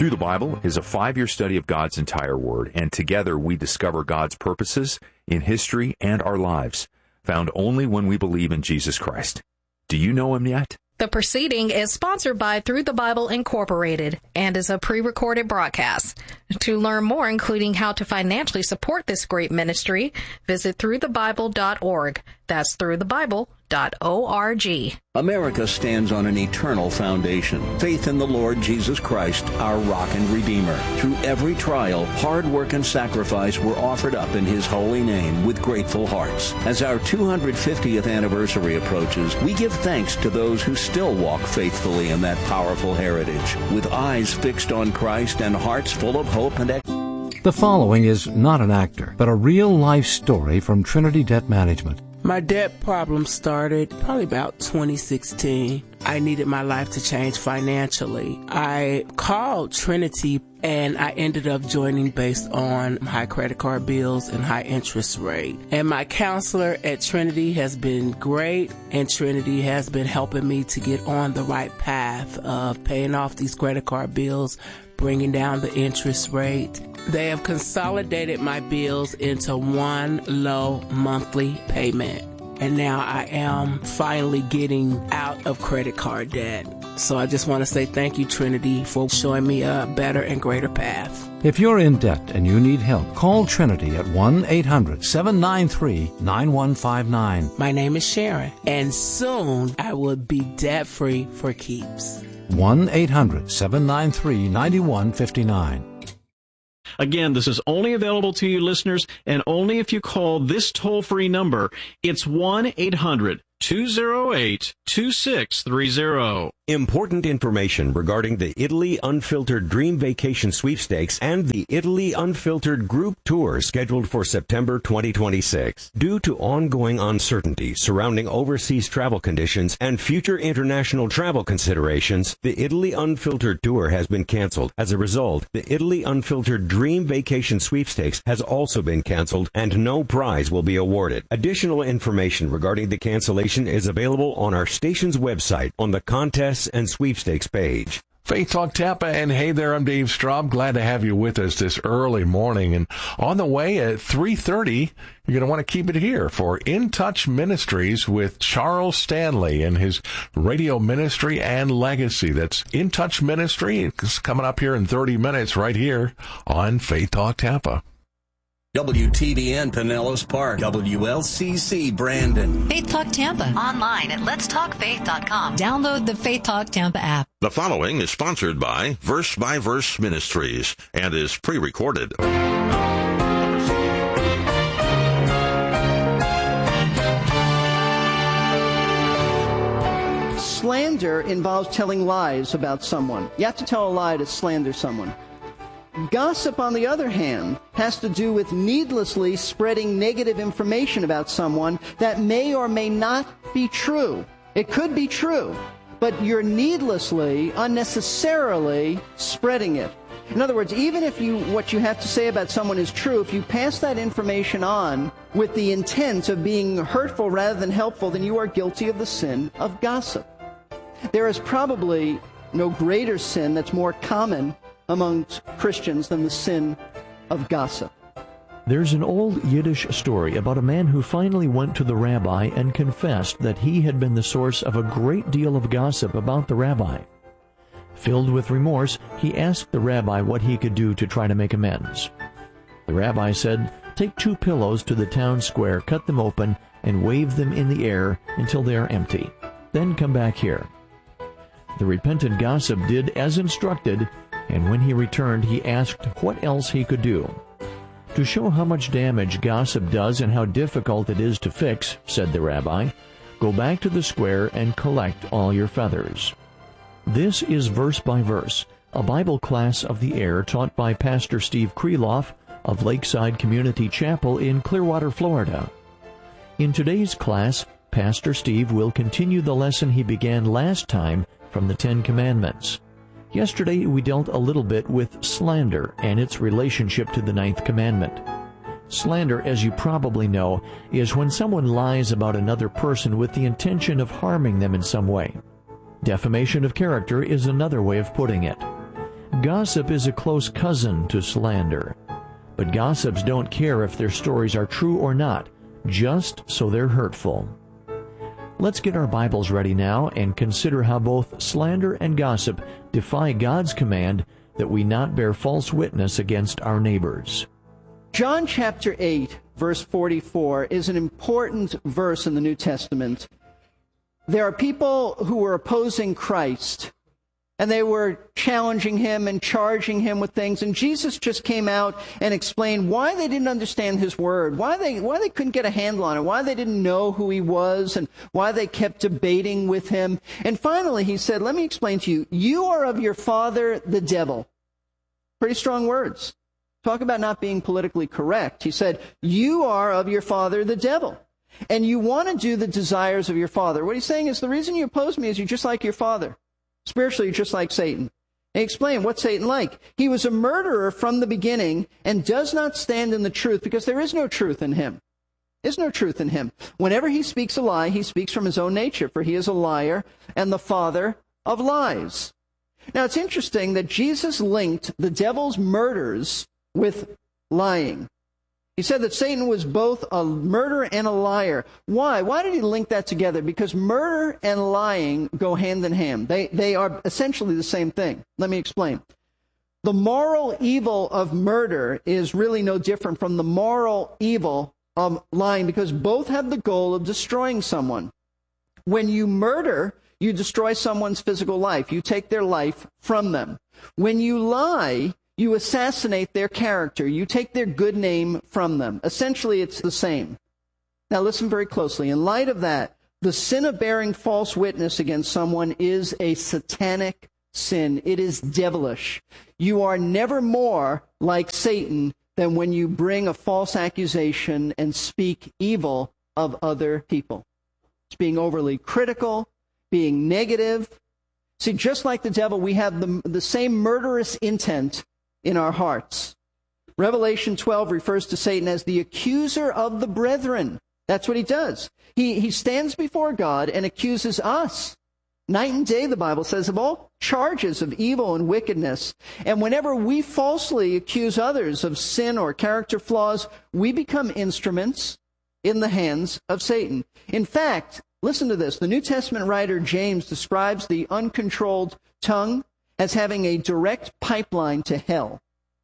Through the Bible is a 5-year study of God's entire Word, and together we discover God's purposes in history and our lives, found only when we believe in Jesus Christ. Do you know Him yet? The proceeding is sponsored by Through the Bible Incorporated and is a pre-recorded broadcast. To learn more, including how to financially support this great ministry, visit throughthebible.org. That's throughthebible.org. America stands on an eternal foundation. Faith in the Lord Jesus Christ, our rock and redeemer. Through every trial, hard work and sacrifice were offered up in His holy name with grateful hearts. As our 250th anniversary approaches, we give thanks to those who still walk faithfully in that powerful heritage, with eyes fixed on Christ and hearts full of hope and The following is not an actor, but a real-life story from Trinity Debt Management. My debt problem started probably about 2016. I needed my life to change financially. I called Trinity and I ended up joining based on high credit card bills and high interest rate. And my counselor at Trinity has been great, and Trinity has been helping me to get on the right path of paying off these credit card bills, bringing down the interest rate. They have consolidated my bills into one low monthly payment. And now I am finally getting out of credit card debt. So I just want to say thank you, Trinity, for showing me a better and greater path. If you're in debt and you need help, call Trinity at 1-800-793-9159. My name is Sharon, and soon I will be debt-free for keeps. 1-800-793-9159. Again, this is only available to you listeners, and only if you call this toll-free number. It's 1-800-208-2630. Important information regarding the Italy Unfiltered Dream Vacation Sweepstakes and the Italy Unfiltered Group Tour scheduled for September 2026. Due to ongoing uncertainty surrounding overseas travel conditions and future international travel considerations, the Italy Unfiltered Tour has been canceled. As a result, the Italy Unfiltered Dream Vacation Sweepstakes has also been canceled, and no prize will be awarded. Additional information regarding the cancellation is available on our station's website on the Contests and Sweepstakes page. Faith Talk Tampa, and hey there, I'm Dave Straub. Glad to have you with us this early morning. And on the way at 3:30, you're going to want to keep it here for In Touch Ministries with Charles Stanley and his radio ministry and legacy. That's In Touch Ministry. It's coming up here in 30 minutes right here on Faith Talk Tampa. WTBN Pinellas Park, WLCC Brandon. Faith Talk Tampa. Online at letstalkfaith.com. Download the Faith Talk Tampa app. The following is sponsored by Verse by Verse Ministries and is pre-recorded. Slander involves telling lies about someone. You have to tell a lie to slander someone. Gossip, on the other hand, has to do with needlessly spreading negative information about someone that may or may not be true. It could be true, but you're needlessly, unnecessarily spreading it. In other words, even if what you have to say about someone is true, if you pass that information on with the intent of being hurtful rather than helpful, then you are guilty of the sin of gossip. There is probably no greater sin that's more common amongst Christians than the sin of gossip. There's an old Yiddish story about a man who finally went to the rabbi and confessed that he had been the source of a great deal of gossip about the rabbi. Filled with remorse, he asked the rabbi what he could do to try to make amends. The rabbi said, "Take 2 pillows to the town square, cut them open, and wave them in the air until they are empty. Then come back here." The repentant gossip did as instructed, and when he returned, he asked what else he could do. "To show how much damage gossip does and how difficult it is to fix," said the rabbi, "go back to the square and collect all your feathers." This is Verse by Verse, a Bible class of the air taught by Pastor Steve Kreloff of Lakeside Community Chapel in Clearwater, Florida. In today's class, Pastor Steve will continue the lesson he began last time from the 10 Commandments. Yesterday, we dealt a little bit with slander and its relationship to the 9th commandment. Slander, as you probably know, is when someone lies about another person with the intention of harming them in some way. Defamation of character is another way of putting it. Gossip is a close cousin to slander. But gossips don't care if their stories are true or not, just so they're hurtful. Let's get our Bibles ready now and consider how both slander and gossip defy God's command that we not bear false witness against our neighbors. John chapter 8, verse 44 is an important verse in the New Testament. There are people who were opposing Christ, and they were challenging him and charging him with things. And Jesus just came out and explained why they didn't understand his word, why they couldn't get a handle on it, why they didn't know who he was, and why they kept debating with him. And finally he said, let me explain to you, you are of your father, the devil. Pretty strong words. Talk about not being politically correct. He said, you are of your father, the devil, and you want to do the desires of your father. What he's saying is the reason you oppose me is you're just like your father. Spiritually, you're just like Satan. And he explained what's Satan like. He was a murderer from the beginning and does not stand in the truth because there is no truth in him. There's no truth in him. Whenever he speaks a lie, he speaks from his own nature, for he is a liar and the father of lies. Now, it's interesting that Jesus linked the devil's murders with lying. He said that Satan was both a murderer and a liar. Why? Why did he link that together? Because murder and lying go hand in hand. They are essentially the same thing. Let me explain. The moral evil of murder is really no different from the moral evil of lying, because both have the goal of destroying someone. When you murder, you destroy someone's physical life. You take their life from them. When you lie, you assassinate their character. You take their good name from them. Essentially, it's the same. Now, listen very closely. In light of that, the sin of bearing false witness against someone is a satanic sin. It is devilish. You are never more like Satan than when you bring a false accusation and speak evil of other people. It's being overly critical, being negative. See, just like the devil, we have the same murderous intent in our hearts. Revelation 12 refers to Satan as the accuser of the brethren. That's what he does. He stands before God and accuses us. Night and day, the Bible says, of all charges of evil and wickedness. And whenever we falsely accuse others of sin or character flaws, we become instruments in the hands of Satan. In fact, listen to this. The New Testament writer James describes the uncontrolled tongue as having a direct pipeline to hell.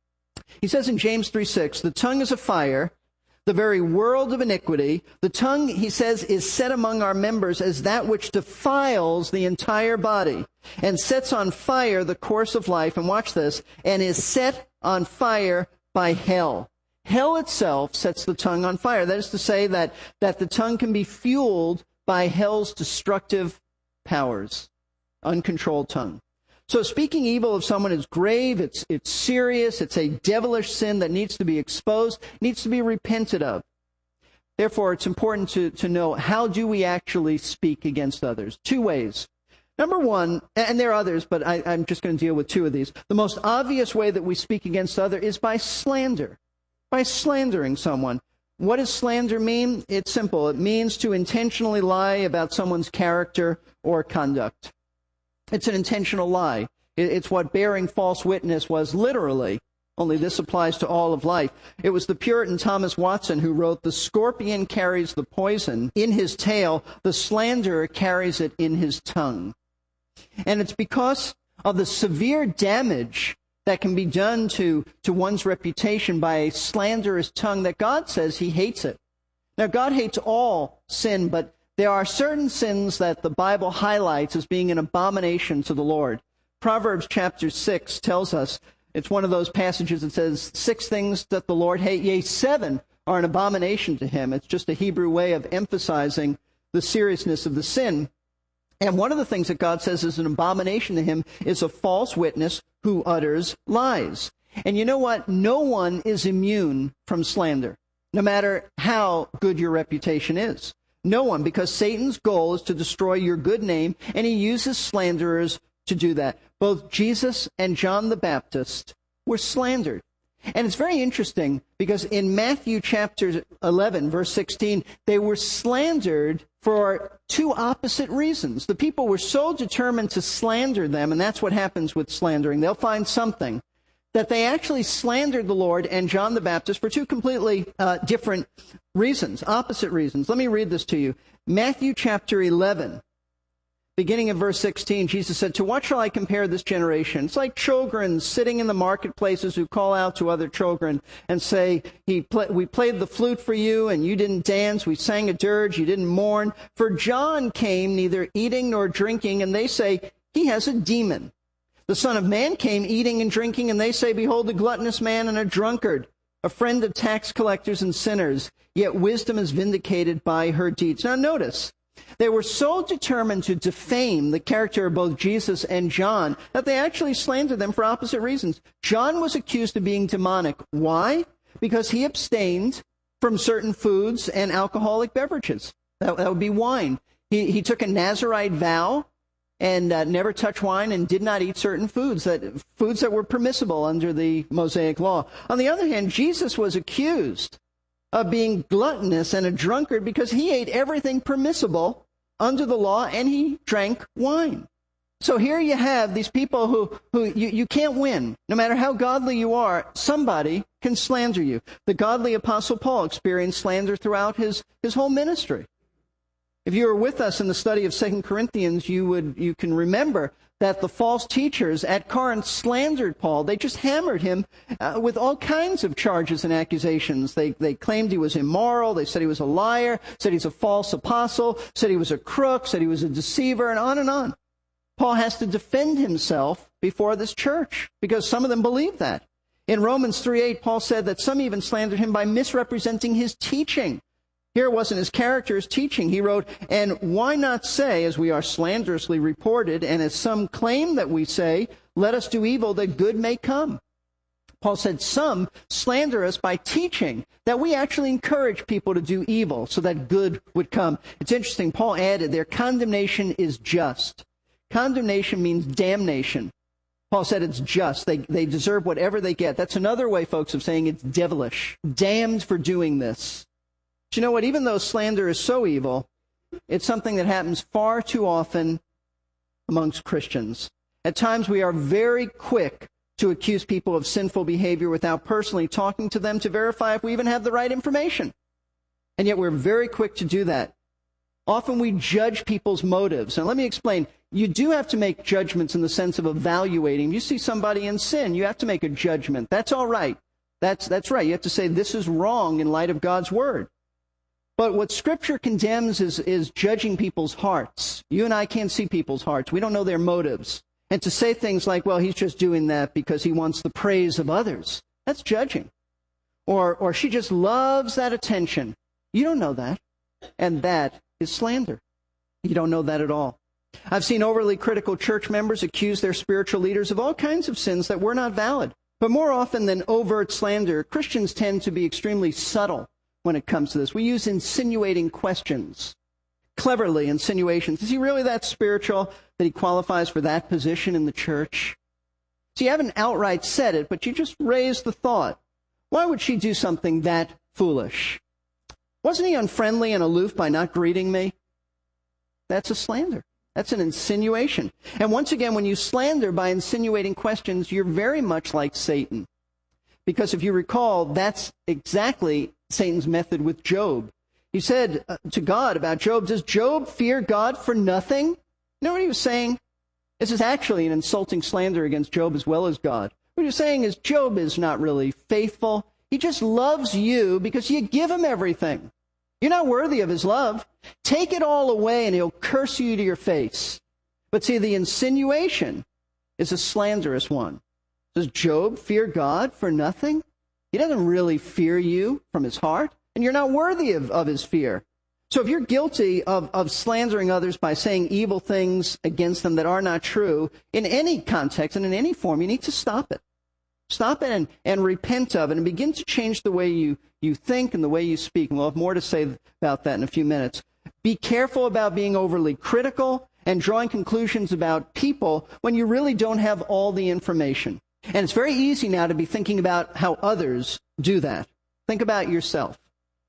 He says in James 3:6, the tongue is a fire, the very world of iniquity. The tongue, he says, is set among our members as that which defiles the entire body and sets on fire the course of life. And watch this, and is set on fire by hell. Hell itself sets the tongue on fire. That is to say that the tongue can be fueled by hell's destructive powers. Uncontrolled tongue. So speaking evil of someone is grave, it's serious, it's a devilish sin that needs to be exposed, needs to be repented of. Therefore, it's important to know, how do we actually speak against others? Two ways. Number one, and there are others, but I'm just going to deal with two of these. The most obvious way that we speak against others is by slander, by slandering someone. What does slander mean? It's simple. It means to intentionally lie about someone's character or conduct. It's an intentional lie. It's what bearing false witness was literally, only this applies to all of life. It was the Puritan Thomas Watson who wrote, the scorpion carries the poison in his tail, the slanderer carries it in his tongue. And it's because of the severe damage that can be done to one's reputation by a slanderous tongue that God says he hates it. Now, God hates all sin, but there are certain sins that the Bible highlights as being an abomination to the Lord. Proverbs chapter 6 tells us, it's one of those passages that says 6 things that the Lord hates, yea, 7 are an abomination to him. It's just a Hebrew way of emphasizing the seriousness of the sin. And one of the things that God says is an abomination to him is a false witness who utters lies. And you know what? No one is immune from slander, no matter how good your reputation is. No one, because Satan's goal is to destroy your good name, and he uses slanderers to do that. Both Jesus and John the Baptist were slandered. And it's very interesting because in Matthew chapter 11, verse 16, they were slandered for two opposite reasons. The people were so determined to slander them, and that's what happens with slandering. They'll find something, that they actually slandered the Lord and John the Baptist for two completely different reasons, opposite reasons. Let me read this to you. Matthew chapter 11, beginning in verse 16, Jesus said, "To what shall I compare this generation? It's like children sitting in the marketplaces who call out to other children and say, we played the flute for you and you didn't dance. We sang a dirge, you didn't mourn. For John came neither eating nor drinking, and they say, he has a demon. The Son of Man came eating and drinking, and they say, behold, a gluttonous man and a drunkard, a friend of tax collectors and sinners. Yet wisdom is vindicated by her deeds." Now notice, they were so determined to defame the character of both Jesus and John that they actually slandered them for opposite reasons. John was accused of being demonic. Why? Because he abstained from certain foods and alcoholic beverages. That would be wine. He took a Nazirite vow and never touched wine and did not eat certain foods that were permissible under the Mosaic law. On the other hand, Jesus was accused of being gluttonous and a drunkard because he ate everything permissible under the law and he drank wine. So here you have these people who you can't win. No matter how godly you are, somebody can slander you. The godly Apostle Paul experienced slander throughout his whole ministry. If you were with us in the study of 2 Corinthians, you can remember that the false teachers at Corinth slandered Paul. They just hammered him with all kinds of charges and accusations. They claimed he was immoral. They said he was a liar, said he's a false apostle, said he was a crook, said he was a deceiver, and on and on. Paul has to defend himself before this church because some of them believe that. In Romans 3:8, Paul said that some even slandered him by misrepresenting his teaching. Here it wasn't his character, his teaching. He wrote, "And why not say, as we are slanderously reported, and as some claim that we say, let us do evil that good may come." Paul said some slander us by teaching that we actually encourage people to do evil so that good would come. It's interesting, Paul added, their condemnation is just. Condemnation means damnation. Paul said it's just. They deserve whatever they get. That's another way, folks, of saying it's devilish. Damned for doing this. But you know what? Even though slander is so evil, it's something that happens far too often amongst Christians. At times we are very quick to accuse people of sinful behavior without personally talking to them to verify if we even have the right information. And yet we're very quick to do that. Often we judge people's motives. And let me explain. You do have to make judgments in the sense of evaluating. You see somebody in sin, you have to make a judgment. That's all right. That's right. You have to say this is wrong in light of God's word. But what Scripture condemns is judging people's hearts. You and I can't see people's hearts. We don't know their motives. And to say things like, well, he's just doing that because he wants the praise of others, that's judging. Or she just loves that attention. You don't know that. And that is slander. You don't know that at all. I've seen overly critical church members accuse their spiritual leaders of all kinds of sins that were not valid. But more often than overt slander, Christians tend to be extremely subtle when it comes to this. We use insinuating questions, cleverly insinuations. Is he really that spiritual that he qualifies for that position in the church? So you haven't outright said it, but you just raised the thought. Why would she do something that foolish? Wasn't he unfriendly and aloof by not greeting me? That's a slander. That's an insinuation. And once again, when you slander by insinuating questions, you're very much like Satan. Because if you recall, that's exactly Satan's method with Job. He said to God about Job, does Job fear God for nothing? You know what he was saying? This is actually an insulting slander against Job as well as God. What he's saying is Job is not really faithful. He just loves you because you give him everything. You're not worthy of his love. Take it all away and he'll curse you to your face. But see, the insinuation is a slanderous one. Does Job fear God for nothing? He doesn't really fear you from his heart, and you're not worthy of his fear. So if you're guilty of slandering others by saying evil things against them that are not true, in any context and in any form, you need to stop it. Stop it and repent of it and begin to change the way you think and the way you speak. And we'll have more to say about that in a few minutes. Be careful about being overly critical and drawing conclusions about people when you really don't have all the information. And it's very easy now to be thinking about how others do that. Think about yourself.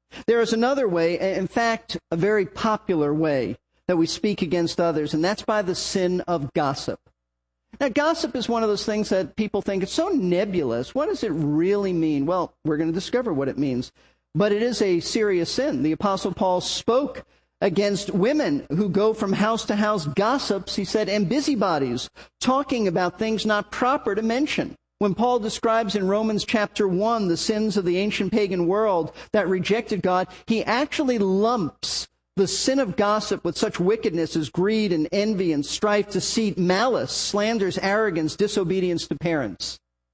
There is another way, in fact, a very popular way that we speak against others, and that's by the sin of gossip. Now, gossip is one of those things that people think it's so nebulous. What does it really mean? Well, we're going to discover what it means. But it is a serious sin. The Apostle Paul spoke against women who go from house to house, gossips, he said, and busybodies, talking about things not proper to mention. When Paul describes in Romans chapter 1 the sins of the ancient pagan world that rejected God, he actually lumps the sin of gossip with such wickedness as greed and envy and strife, deceit, malice, slanders, arrogance, disobedience to parents.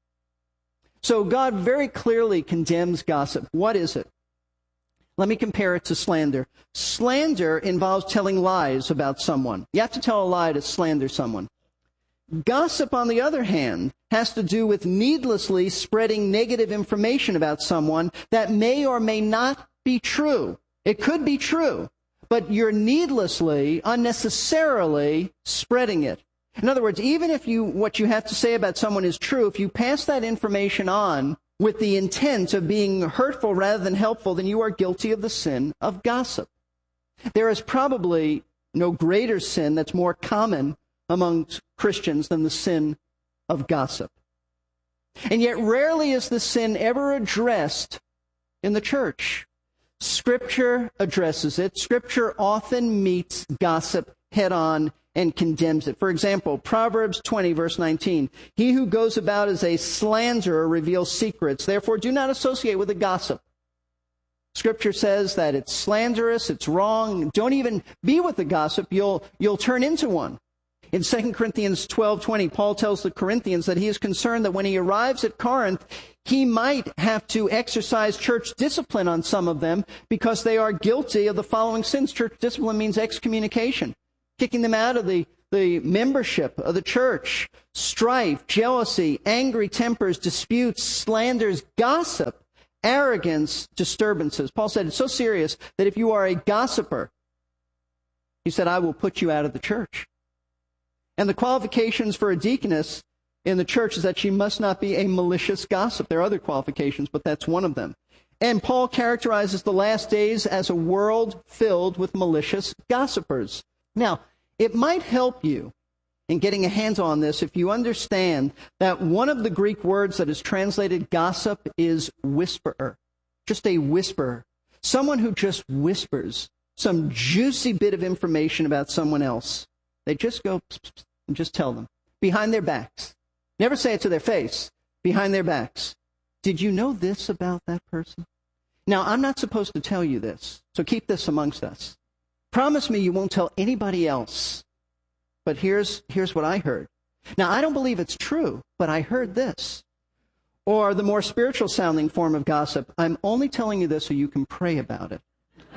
So God very clearly condemns gossip. What is it? Let me compare it to slander. Slander involves telling lies about someone. You have to tell a lie to slander someone. Gossip, on the other hand, has to do with needlessly spreading negative information about someone that may or may not be true. It could be true, but you're needlessly, unnecessarily spreading it. In other words, even if what you have to say about someone is true, if you pass that information on with the intent of being hurtful rather than helpful, then you are guilty of the sin of gossip. There is probably no greater sin that's more common among Christians than the sin of gossip. And yet rarely is the sin ever addressed in the church. Scripture addresses it. Scripture often meets gossip head on and condemns it. For example, Proverbs 20, verse 19. He who goes about as a slanderer reveals secrets. Therefore, do not associate with a gossip. Scripture says that it's slanderous, it's wrong. Don't even be with a gossip. You'll turn into one. In 2 Corinthians 12:20, Paul tells the Corinthians that he is concerned that when he arrives at Corinth, he might have to exercise church discipline on some of them because they are guilty of the following sins. Church discipline means excommunication, kicking them out of the membership of the church. Strife, jealousy, angry tempers, disputes, slanders, gossip, arrogance, disturbances. Paul said it's so serious that if you are a gossiper, he said, I will put you out of the church. And the qualifications for a deaconess in the church is that she must not be a malicious gossip. There are other qualifications, but that's one of them. And Paul characterizes the last days as a world filled with malicious gossipers. Now, it might help you in getting a handle on this if you understand that one of the Greek words that is translated gossip is whisperer. Just a whisperer. Someone who just whispers some juicy bit of information about someone else. They just go and just tell them behind their backs. Never say it to their face. Behind their backs. Did you know this about that person? Now, I'm not supposed to tell you this, so keep this amongst us. Promise me you won't tell anybody else. But here's what I heard. Now, I don't believe it's true, but I heard this. Or the more spiritual sounding form of gossip, I'm only telling you this so you can pray about it.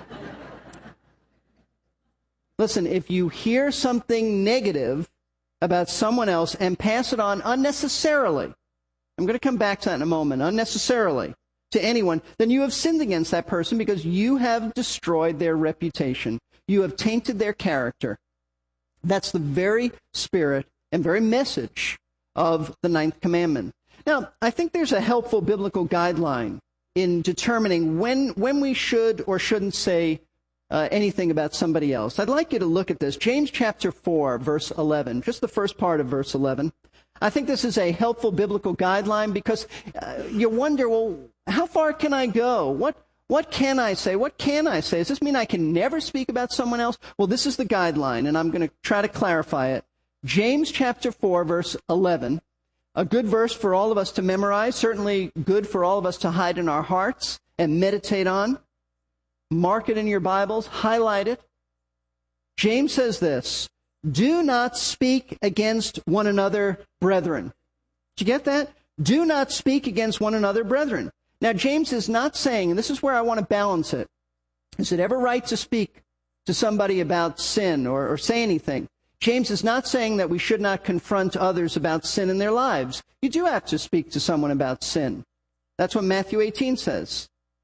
Listen, if you hear something negative about someone else and pass it on unnecessarily, I'm going to come back to that in a moment, unnecessarily to anyone, then you have sinned against that person because you have destroyed their reputation. You have tainted their character. That's the very spirit and very message of the ninth commandment. Now, I think there's a helpful biblical guideline in determining when we should or shouldn't say anything about somebody else. I'd like you to look at this. James chapter 4, verse 11, just the first part of verse 11. I think this is a helpful biblical guideline because you wonder, well, how far can I go? What can I say? What can I say? Does this mean I can never speak about someone else? Well, this is the guideline, and I'm going to try to clarify it. James chapter 4, verse 11, a good verse for all of us to memorize, certainly good for all of us to hide in our hearts and meditate on. Mark it in your Bibles, highlight it. James says this, do not speak against one another, brethren. Did you get that? Do not speak against one another, brethren. Now, James is not saying, and this is where I want to balance it, is it ever right to speak to somebody about sin or say anything? James is not saying that we should not confront others about sin in their lives. You do have to speak to someone about sin. That's what Matthew 18 says.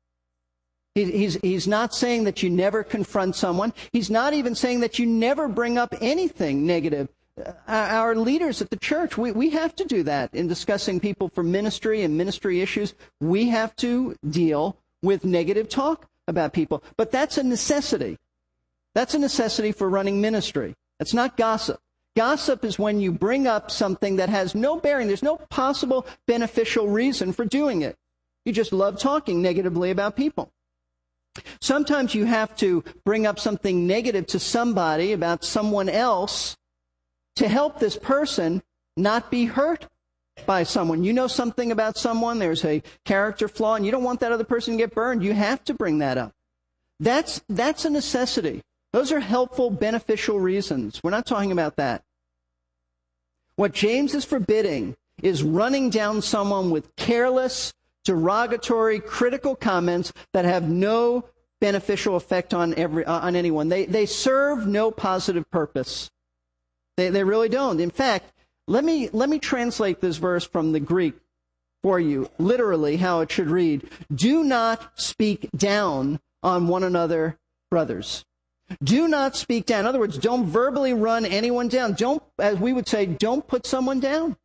He's not saying that you never confront someone. He's not even saying that you never bring up anything negative. Our leaders at the church, we have to do that in discussing people for ministry and ministry issues. We have to deal with negative talk about people. But that's a necessity. That's a necessity for running ministry. It's not gossip. Gossip is when you bring up something that has no bearing. There's no possible beneficial reason for doing it. You just love talking negatively about people. Sometimes you have to bring up something negative to somebody about someone else to help this person not be hurt by someone. You know something about someone, there's a character flaw, and you don't want that other person to get burned. You have to bring that up. That's a necessity. Those are helpful, beneficial reasons. We're not talking about that. What James is forbidding is running down someone with careless, derogatory, critical comments that have no beneficial effect on anyone. They serve no positive purpose. They really don't. In fact, let me translate this verse from the Greek for you, literally how it should read. Do not speak down on one another, brothers. Do not speak down. In other words, don't verbally run anyone down. Don't, as we would say, don't put someone down,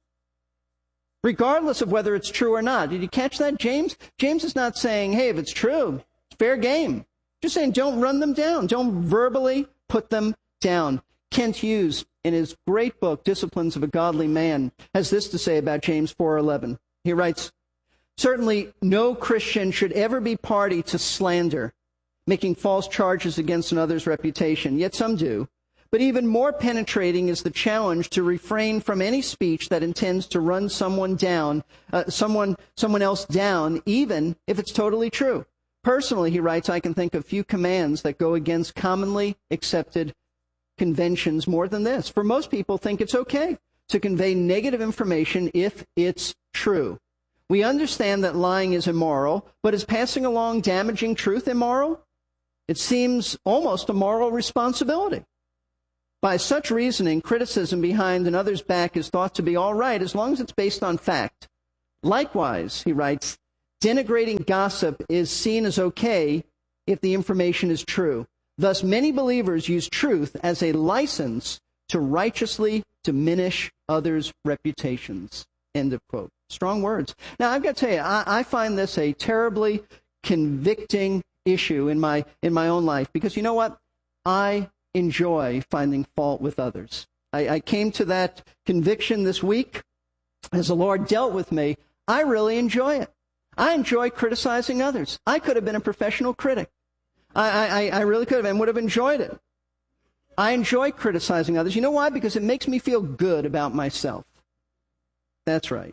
regardless of whether it's true or not. Did you catch that, James? James is not saying, hey, if it's true, it's fair game. Just saying, don't run them down. Don't verbally put them down. Kent Hughes, in his great book, Disciplines of a Godly Man, has this to say about James 4:11. He writes, certainly no Christian should ever be party to slander, making false charges against another's reputation, yet some do. But even more penetrating is the challenge to refrain from any speech that intends to run someone down, someone else down, even if it's totally true. Personally, he writes, I can think of few commands that go against commonly accepted conventions more than this. For most people think it's okay to convey negative information if it's true. We understand that lying is immoral, but is passing along damaging truth immoral? It seems almost a moral responsibility. By such reasoning, criticism behind another's back is thought to be all right as long as it's based on fact. Likewise, he writes, denigrating gossip is seen as okay if the information is true. Thus, many believers use truth as a license to righteously diminish others' reputations. End of quote. Strong words. Now, I've got to tell you, I find this a terribly convicting issue in my own life, because you know what? I enjoy finding fault with others. I came to that conviction this week as the Lord dealt with me. I really enjoy it. I enjoy criticizing others. I could have been a professional critic. I really could have and would have enjoyed it. I enjoy criticizing others. You know why? Because it makes me feel good about myself. That's right.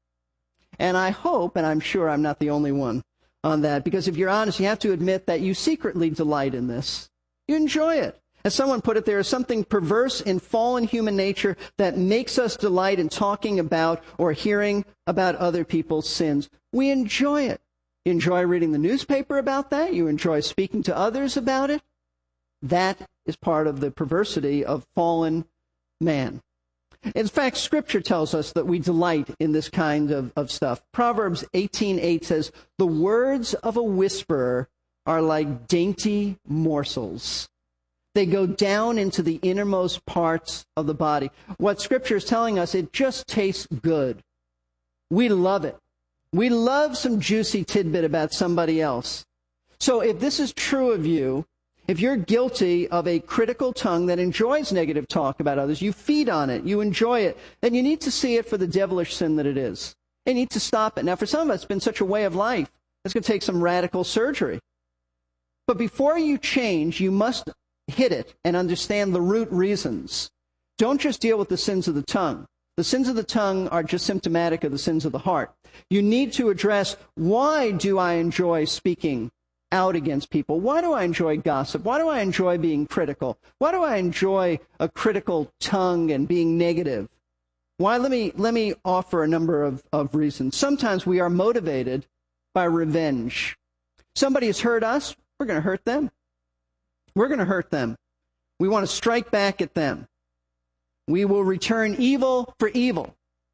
And I hope, and I'm sure I'm not the only one on that, because if you're honest, you have to admit that you secretly delight in this. You enjoy it. As someone put it, there is something perverse in fallen human nature that makes us delight in talking about or hearing about other people's sins. We enjoy it. You enjoy reading the newspaper about that. You enjoy speaking to others about it. That is part of the perversity of fallen man. In fact, Scripture tells us that we delight in this kind of stuff. Proverbs 18:8 says, the words of a whisperer are like dainty morsels. They go down into the innermost parts of the body. What Scripture is telling us, it just tastes good. We love it. We love some juicy tidbit about somebody else. So if this is true of you, if you're guilty of a critical tongue that enjoys negative talk about others, you feed on it, you enjoy it, then you need to see it for the devilish sin that it is. You need to stop it. Now, for some of us, it's been such a way of life, it's going to take some radical surgery. But before you change, you must hit it and understand the root reasons. Don't just deal with the sins of the tongue. The sins of the tongue are just symptomatic of the sins of the heart. You need to address, why do I enjoy speaking out against people? Why do I enjoy gossip? Why do I enjoy being critical? Why do I enjoy a critical tongue and being negative? Why? Let me offer a number of reasons. Sometimes we are motivated by revenge. Somebody has hurt us, we're going to hurt them. We're going to hurt them. We want to strike back at them. We will return evil for evil,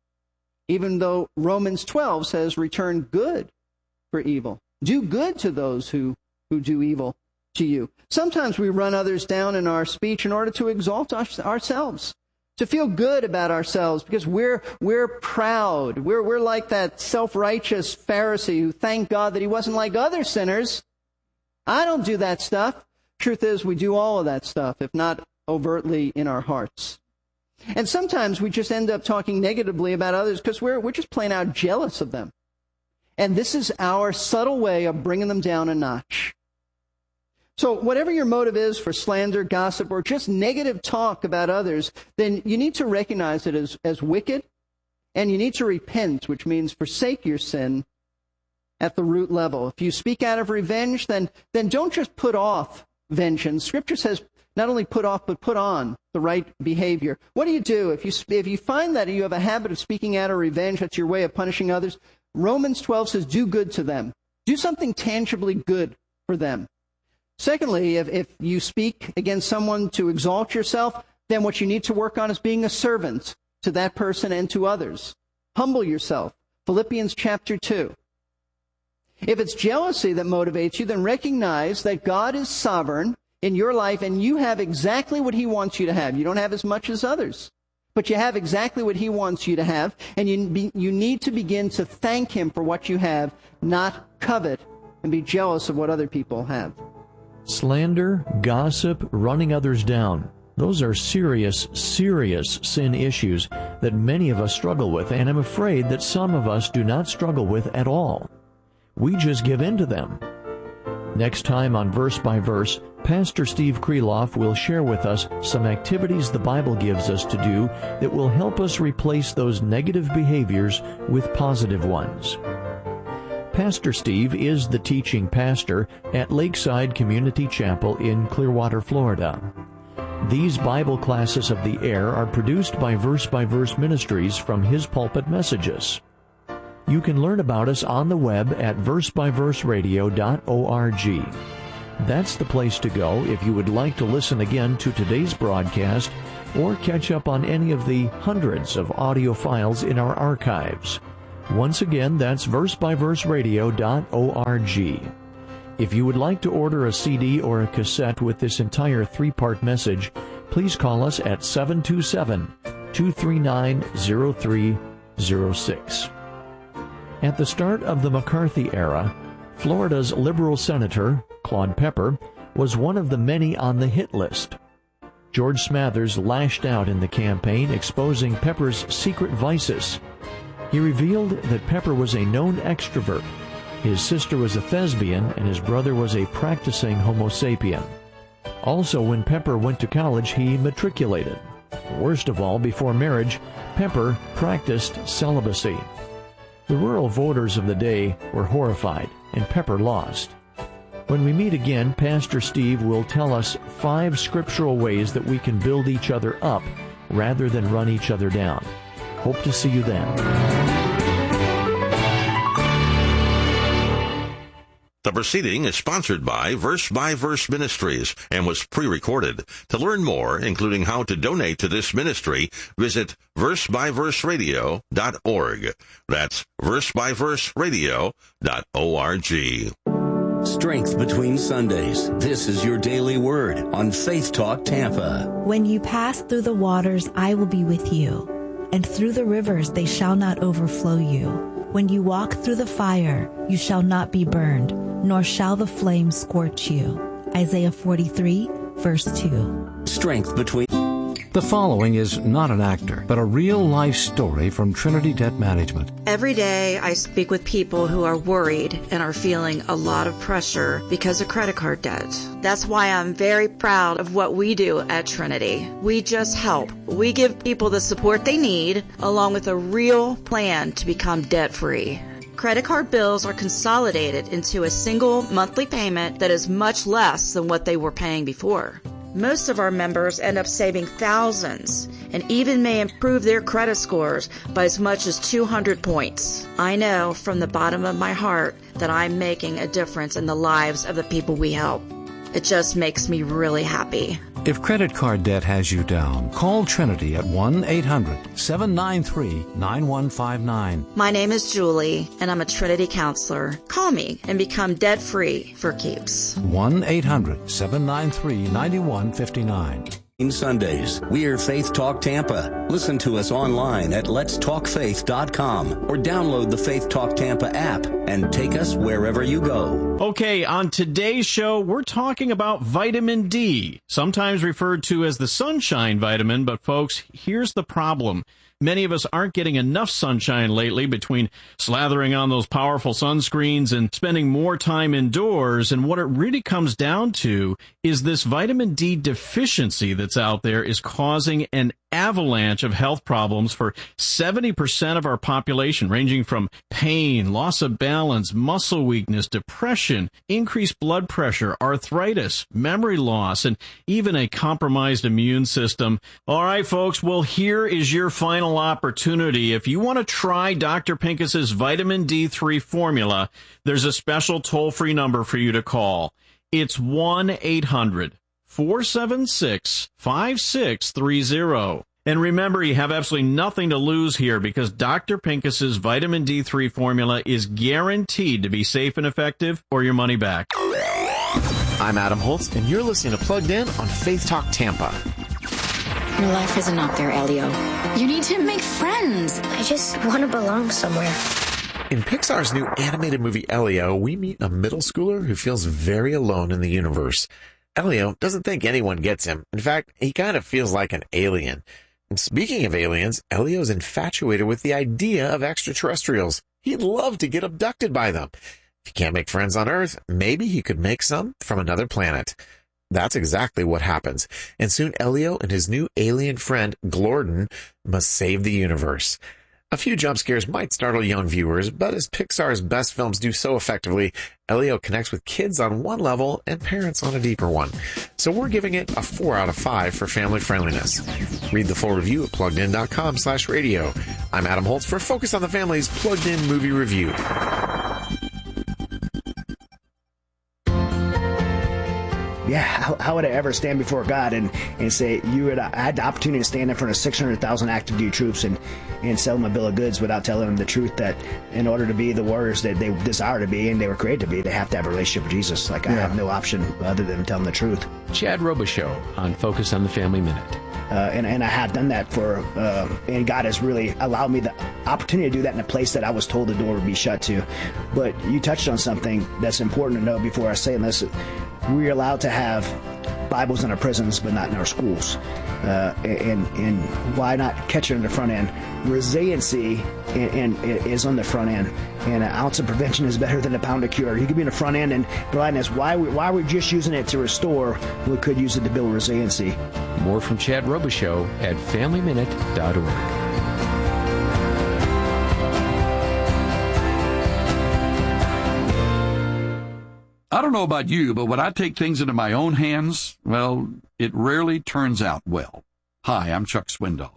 even though Romans 12 says return good for evil. Do good to those who do evil to you. Sometimes we run others down in our speech in order to exalt ourselves, to feel good about ourselves, because we're proud. We're like that self-righteous Pharisee who thanked God that he wasn't like other sinners. I don't do that stuff. Truth is, we do all of that stuff, if not overtly in our hearts. And sometimes we just end up talking negatively about others because we're just plain out jealous of them. And this is our subtle way of bringing them down a notch. So whatever your motive is for slander, gossip, or just negative talk about others, then you need to recognize it as wicked, and you need to repent, which means forsake your sin at the root level. If you speak out of revenge, then don't just put off vengeance. Scripture says not only put off, but put on the right behavior. What do you do if you find that you have a habit of speaking out of revenge, that's your way of punishing others? Romans 12 says, do good to them. Do something tangibly good for them. Secondly, if you speak against someone to exalt yourself, then what you need to work on is being a servant to that person and to others. Humble yourself. Philippians chapter 2. If it's jealousy that motivates you, then recognize that God is sovereign in your life and you have exactly what He wants you to have. You don't have as much as others, but you have exactly what He wants you to have, and you need to begin to thank Him for what you have, not covet and be jealous of what other people have. Slander, gossip, running others down. Those are serious, serious sin issues that many of us struggle with, and I'm afraid that some of us do not struggle with at all. We just give in to them. Next time on Verse by Verse, Pastor Steve Kreloff will share with us some activities the Bible gives us to do that will help us replace those negative behaviors with positive ones. Pastor Steve is the teaching pastor at Lakeside Community Chapel in Clearwater, Florida. These Bible classes of the air are produced by Verse Ministries from his pulpit messages. You can learn about us on the web at versebyverseradio.org. That's the place to go if you would like to listen again to today's broadcast or catch up on any of the hundreds of audio files in our archives. Once again, that's versebyverseradio.org. If you would like to order a CD or a cassette with this entire 3-part message, please call us at 727-239-0306. At the start of the McCarthy era, Florida's liberal senator, Claude Pepper, was one of the many on the hit list. George Smathers lashed out in the campaign, exposing Pepper's secret vices. He revealed that Pepper was a known extrovert. His sister was a thespian, and his brother was a practicing Homo sapien. Also, when Pepper went to college, he matriculated. Worst of all, before marriage, Pepper practiced celibacy. The rural voters of the day were horrified, and Pepper lost. When we meet again, Pastor Steve will tell us 5 scriptural ways that we can build each other up rather than run each other down. Hope to see you then. The proceeding is sponsored by Verse Ministries and was pre-recorded. To learn more, including how to donate to this ministry, visit versebyverseradio.org. That's versebyverseradio.org. Strength between Sundays. This is your daily word on Faith Talk Tampa. When you pass through the waters, I will be with you, and through the rivers they shall not overflow you. When you walk through the fire, you shall not be burned, nor shall the flame scorch you. Isaiah 43, verse 2. Strength between... The following is not an actor, but a real-life story from Trinity Debt Management. Every day I speak with people who are worried and are feeling a lot of pressure because of credit card debt. That's why I'm very proud of what we do at Trinity. We just help. We give people the support they need, along with a real plan to become debt-free. Credit card bills are consolidated into a single monthly payment that is much less than what they were paying before. Most of our members end up saving thousands and even may improve their credit scores by as much as 200 points. I know from the bottom of my heart that I'm making a difference in the lives of the people we help. It just makes me really happy. If credit card debt has you down, call Trinity at 1-800-793-9159. My name is Julie, and I'm a Trinity counselor. Call me and become debt-free for keeps. 1-800-793-9159. Sundays. We're Faith Talk Tampa. Listen to us online at letstalkfaith.com or download the Faith Talk Tampa app and take us wherever you go. Okay, on today's show, we're talking about vitamin D, sometimes referred to as the sunshine vitamin, but folks, here's the problem. Many of us aren't getting enough sunshine lately between slathering on those powerful sunscreens and spending more time indoors. And what it really comes down to is this vitamin D deficiency that's out there is causing an avalanche of health problems for 70% of our population, ranging from pain, loss of balance, muscle weakness, depression, increased blood pressure, arthritis, memory loss, and even a compromised immune system. All right, folks, well, here is your final opportunity. If you want to try Dr. Pincus's vitamin D3 formula, there's a special toll-free number for you to call. It's 1-800-476-5630. And remember, you have absolutely nothing to lose here because Dr. Pincus's vitamin D3 formula is guaranteed to be safe and effective or your money back. I'm Adam Holtz, and you're listening to Plugged In on Faith Talk Tampa. Your life isn't up there, Elio. You need to make friends. I just want to belong somewhere. In Pixar's new animated movie Elio, we meet a middle schooler who feels very alone in the universe. Elio doesn't think anyone gets him. In fact, he kind of feels like an alien. And speaking of aliens, Elio's infatuated with the idea of extraterrestrials. He'd love to get abducted by them. If he can't make friends on Earth, maybe he could make some from another planet. That's exactly what happens. And soon Elio and his new alien friend, Glorden, must save the universe. A few jump scares might startle young viewers, but as Pixar's best films do so effectively, Elio connects with kids on one level and parents on a deeper one. So we're giving it a 4 out of 5 for family friendliness. Read the full review at pluggedin.com/radio. I'm Adam Holtz for Focus on the Family's Plugged In Movie Review. Yeah, how would I ever stand before God and say, I had the opportunity to stand in front of 600,000 active duty troops and sell them a bill of goods without telling them the truth that in order to be the warriors that they desire to be and they were created to be, they have to have a relationship with Jesus. I have no option other than telling the truth. Chad Robichaux on Focus on the Family Minute. And I have done that and God has really allowed me the opportunity to do that in a place that I was told the door would be shut to. But you touched on something that's important to know before I say this. We're allowed to have Bibles in our prisons, but not in our schools. And why not catch it on the front end? Resiliency is on the front end, and an ounce of prevention is better than a pound of cure. You could be in the front end and providing us why we're just using it to restore. We could use it to build resiliency. More from Chad Robichaux at FamilyMinute.org. I don't know about you, but when I take things into my own hands, well, it rarely turns out well. Hi, I'm Chuck Swindoll.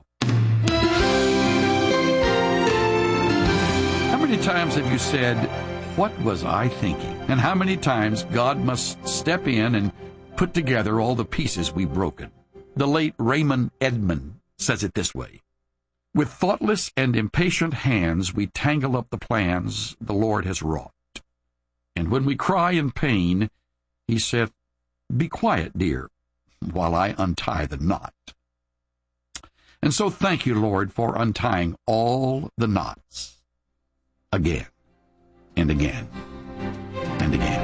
How many times have you said, "What was I thinking?" And how many times God must step in and put together all the pieces we've broken? The late Raymond Edman says it this way: "With thoughtless and impatient hands we tangle up the plans the Lord has wrought. And when we cry in pain, he saith, 'Be quiet, dear, while I untie the knot.'" And so thank you, Lord, for untying all the knots again and again and again.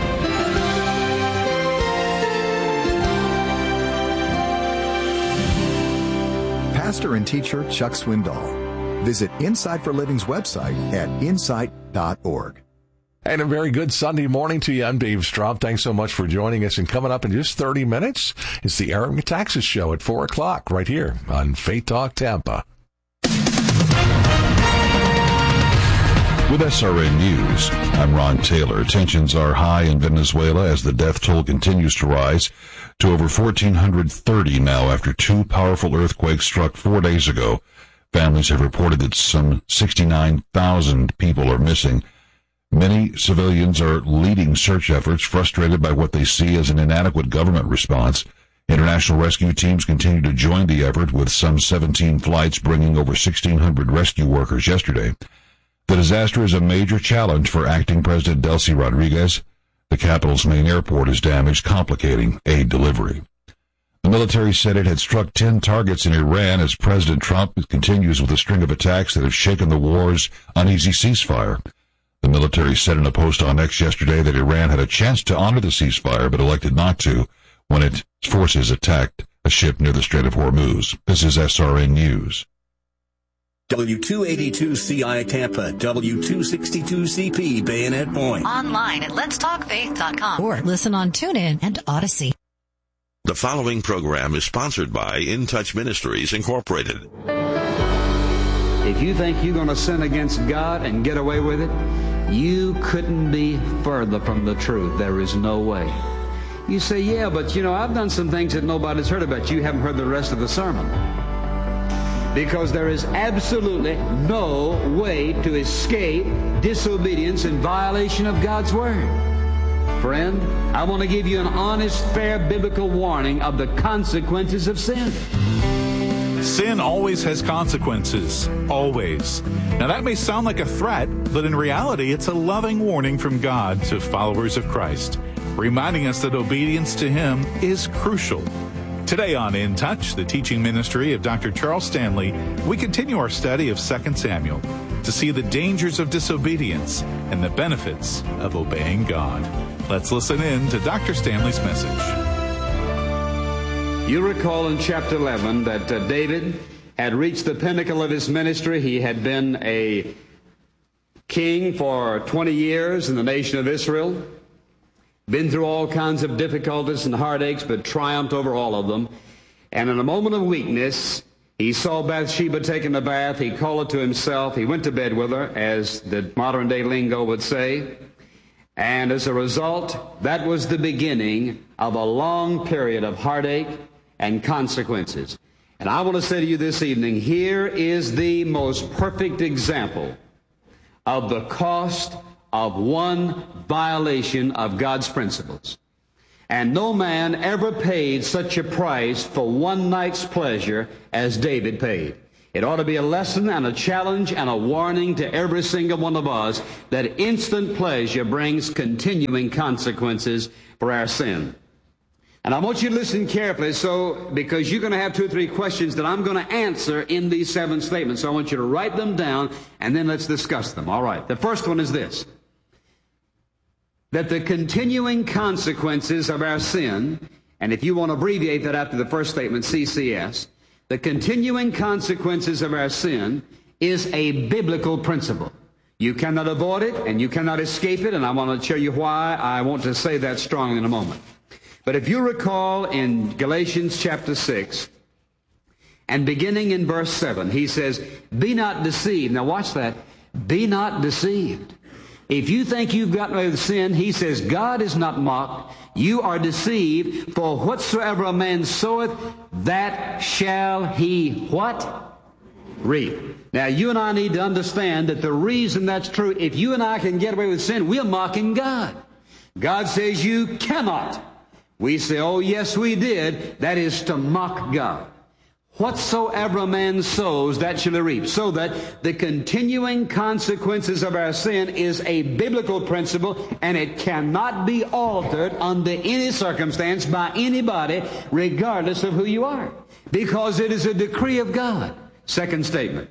Pastor and teacher Chuck Swindoll. Visit Insight for Living's website at insight.org. And a very good Sunday morning to you. I'm Dave Straub. Thanks so much for joining us. And coming up in just 30 minutes, it's the Eric Metaxas Show at 4 o'clock right here on Faith Talk Tampa. With SRN News, I'm Ron Taylor. Tensions are high in Venezuela as the death toll continues to rise to over 1,430 now after 2 powerful earthquakes struck 4 days ago. Families have reported that some 69,000 people are missing. Many civilians are leading search efforts, frustrated by what they see as an inadequate government response. International rescue teams continue to join the effort, with some 17 flights bringing over 1,600 rescue workers yesterday. The disaster is a major challenge for acting President Delcy Rodriguez. The capital's main airport is damaged, complicating aid delivery. The military said it had struck 10 targets in Iran as President Trump continues with a string of attacks that have shaken the war's uneasy ceasefire. The military said in a post on X yesterday that Iran had a chance to honor the ceasefire but elected not to when its forces attacked a ship near the Strait of Hormuz. This is SRN News. W282CI Tampa, W262CP Bayonet Point. Online at letstalkfaith.com. Or listen on TuneIn and Odyssey. The following program is sponsored by In Touch Ministries, Incorporated. If you think you're going to sin against God and get away with it, you couldn't be further from the truth. There is no way. You say, yeah, but I've done some things that nobody's heard about. You haven't heard the rest of the sermon. Because there is absolutely no way to escape disobedience and violation of God's Word. Friend, I want to give you an honest, fair biblical warning of the consequences of sin. Sin always has consequences. Always. Now that may sound like a threat, but in reality it's a loving warning from God to followers of Christ, reminding us that obedience to Him is crucial. Today on In Touch, the teaching ministry of Dr. Charles Stanley, we continue our study of 2 Samuel to see the dangers of disobedience and the benefits of obeying God. Let's listen in to Dr. Stanley's message. You recall in chapter 11 that David had reached the pinnacle of his ministry. He had been a king for 20 years in the nation of Israel, been through all kinds of difficulties and heartaches, but triumphed over all of them. And in a moment of weakness, he saw Bathsheba taking a bath. He called it to himself. He went to bed with her, as the modern day lingo would say. And as a result, that was the beginning of a long period of heartache and consequences. And I want to say to you this evening, here is the most perfect example of the cost of one violation of God's principles. And no man ever paid such a price for one night's pleasure as David paid. It ought to be a lesson and a challenge and a warning to every single one of us that instant pleasure brings continuing consequences for our sin. And I want you to listen carefully, because you're going to have 2 or 3 questions that I'm going to answer in these 7 statements. So I want you to write them down, and then let's discuss them. All right. The first one is this: that the continuing consequences of our sin, and if you want to abbreviate that after the first statement, CCS, the continuing consequences of our sin is a biblical principle. You cannot avoid it, and you cannot escape it, and I want to show you why I want to say that strongly in a moment. But if you recall in Galatians chapter 6, and beginning in verse 7, he says, be not deceived. Now watch that. Be not deceived. If you think you've gotten away with sin, he says, God is not mocked. You are deceived, for whatsoever a man soweth, that shall he what? Reap. Now, you and I need to understand that the reason that's true, if you and I can get away with sin, we're mocking God. God says you cannot. We say, oh, yes, we did. That is to mock God. Whatsoever a man sows, that shall he reap. So that the continuing consequences of our sin is a biblical principle, and it cannot be altered under any circumstance by anybody, regardless of who you are, because it is a decree of God. Second statement.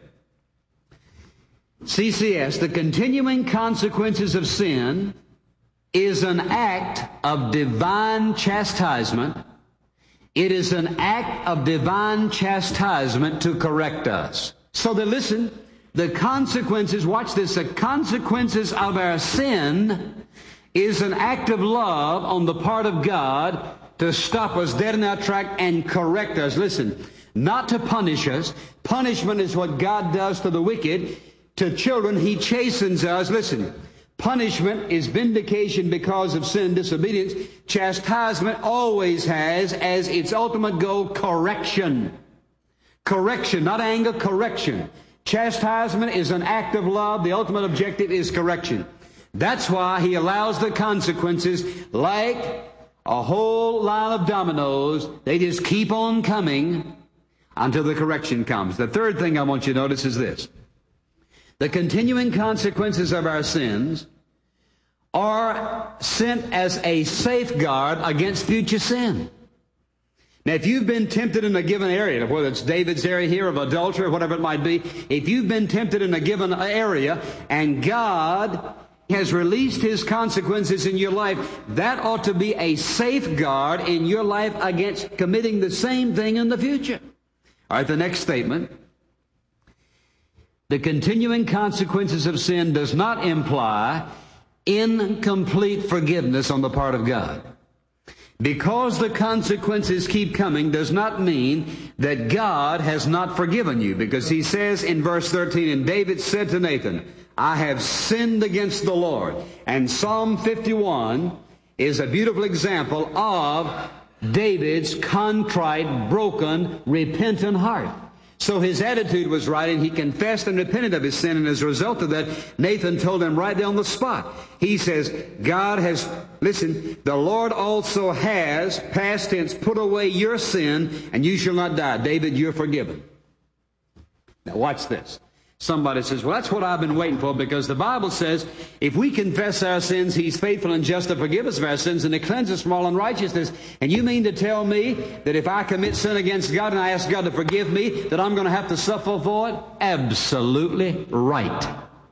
CCS, the continuing consequences of sin is an act of divine chastisement. It is an act of divine chastisement to correct us. So that, listen, the consequences, watch this, the consequences of our sin is an act of love on the part of God to stop us dead in our track and correct us. Listen, not to punish us. Punishment is what God does to the wicked. To children, He chastens us. Listen, punishment is vindication because of sin and disobedience. Chastisement always has as its ultimate goal correction. Correction, not anger, correction. Chastisement is an act of love. The ultimate objective is correction. That's why He allows the consequences like a whole line of dominoes. They just keep on coming until the correction comes. The third thing I want you to notice is this. The continuing consequences of our sins are sent as a safeguard against future sin. Now, if you've been tempted in a given area, whether it's David's area here of adultery or whatever it might be, if you've been tempted in a given area and God has released His consequences in your life, that ought to be a safeguard in your life against committing the same thing in the future. All right, the next statement. The continuing consequences of sin does not imply incomplete forgiveness on the part of God. Because the consequences keep coming does not mean that God has not forgiven you. Because He says in verse 13, and David said to Nathan, I have sinned against the Lord. And Psalm 51 is a beautiful example of David's contrite, broken, repentant heart. So his attitude was right, and he confessed and repented of his sin, and as a result of that, Nathan told him right there on the spot. He says, God has, listen, the Lord also has, past tense, put away your sin, and you shall not die. David, you're forgiven. Now watch this. Somebody says, well, that's what I've been waiting for, because the Bible says if we confess our sins, He's faithful and just to forgive us of our sins and to cleanse us from all unrighteousness. And you mean to tell me that if I commit sin against God and I ask God to forgive me, that I'm going to have to suffer for it? Absolutely right.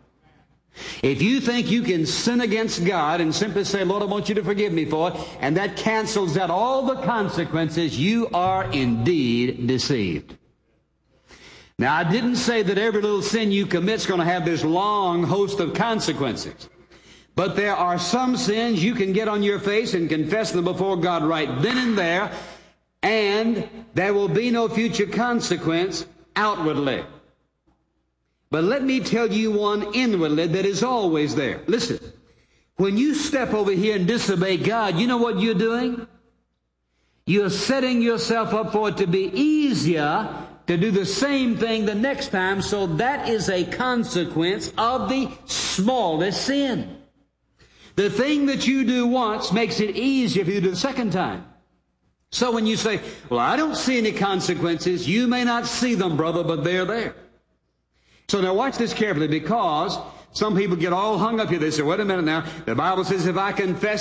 If you think you can sin against God and simply say, Lord, I want you to forgive me for it, and that cancels out all the consequences, you are indeed deceived. Now, I didn't say that every little sin you commit is going to have this long host of consequences. But there are some sins you can get on your face and confess them before God right then and there, and there will be no future consequence outwardly. But let me tell you one inwardly that is always there. Listen, when you step over here and disobey God, you know what you're doing? You're setting yourself up for it to be easier to do the same thing the next time, so that is a consequence of the smallest sin. The thing that you do once makes it easier for you to do the second time. So when you say, well, I don't see any consequences, you may not see them, brother, but they're there. So now watch this carefully, because some people get all hung up here. They say, wait a minute now, the Bible says if I confess